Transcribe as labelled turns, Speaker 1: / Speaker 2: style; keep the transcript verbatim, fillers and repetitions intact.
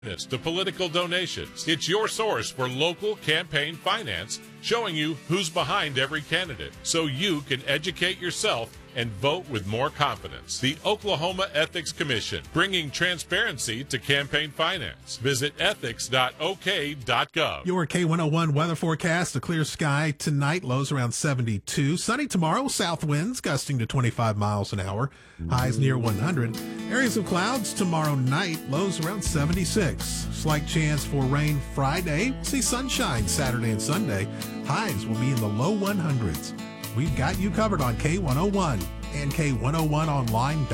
Speaker 1: To political donations. It's your source for local campaign finance, showing you who's behind every candidate so you can educate yourself and vote with more confidence. The Oklahoma Ethics Commission, bringing transparency to campaign finance. Visit ethics dot o k dot gov.
Speaker 2: Your K one oh one weather forecast: a clear sky tonight, lows around seventy-two. Sunny tomorrow, south winds gusting to twenty-five miles an hour, highs near one hundred. Areas of clouds tomorrow night, lows around seventy-six. Slight chance for rain Friday. See sunshine Saturday and Sunday. Highs will be in the low one hundreds. We've got you covered on K one oh one and K one oh one online.